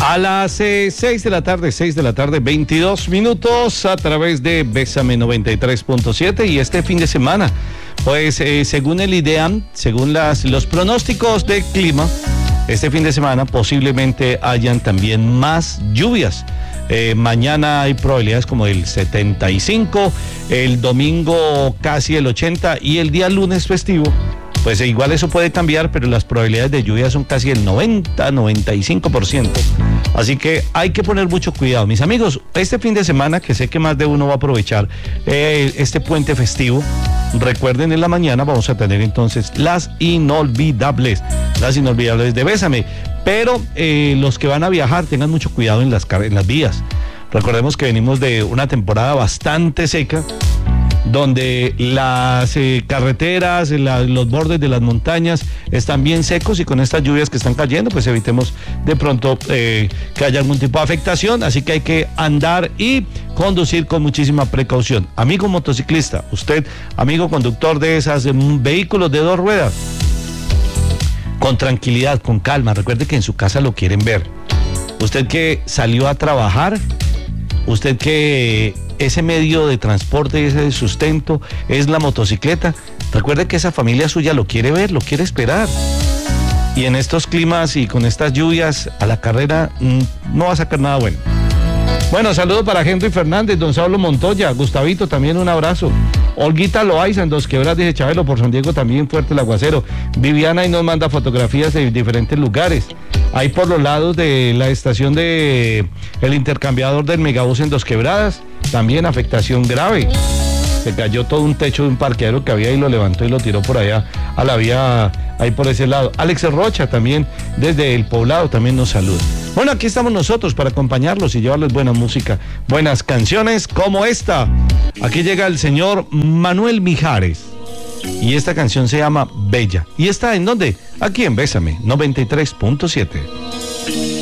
A las 6 de la tarde, 22 minutos, a través de Bésame 93.7. Y este fin de semana, pues según el IDEAM, según los pronósticos de clima, este fin de semana posiblemente hayan también más lluvias. Mañana hay probabilidades como el 75, el domingo casi el 80 y el día lunes festivo. Pues igual eso puede cambiar, pero las probabilidades de lluvia son casi el 90-95%. Así que hay que poner mucho cuidado. Mis amigos, este fin de semana, que sé que más de uno va a aprovechar este puente festivo, recuerden, en la mañana vamos a tener entonces las inolvidables de Bésame. Pero los que van a viajar, tengan mucho cuidado en las vías. Recordemos que venimos de una temporada bastante seca, donde las carreteras, los bordes de las montañas están bien secos, y con estas lluvias que están cayendo, pues evitemos de pronto que haya algún tipo de afectación. Así que hay que andar y conducir con muchísima precaución. Amigo motociclista, usted, amigo conductor de esos vehículos de dos ruedas, con tranquilidad, con calma. Recuerde que en su casa lo quieren ver. Usted que salió a trabajar, usted que ese medio de transporte, ese sustento es la motocicleta, recuerde que esa familia suya lo quiere ver, lo quiere esperar. Y en estos climas y con estas lluvias, a la carrera no va a sacar nada bueno. Bueno, saludos para Henry Fernández, don Saulo Montoya, Gustavito, también un abrazo. Olguita Loaiza en Dos Quebradas, dice Chabelo, por San Diego también fuerte el aguacero. Viviana ahí nos manda fotografías de diferentes lugares. Ahí por los lados de la estación de el intercambiador del Megabús en Dos Quebradas, también afectación grave. Se cayó todo un techo de un parqueadero que había y lo levantó y lo tiró por allá a la vía, ahí por ese lado. Alex Rocha también desde El Poblado también nos saluda. Bueno, aquí estamos nosotros para acompañarlos y llevarles buena música, buenas canciones como esta. Aquí llega el señor Manuel Mijares y esta canción se llama Bella. ¿Y está en dónde? Aquí en Bésame 93.7.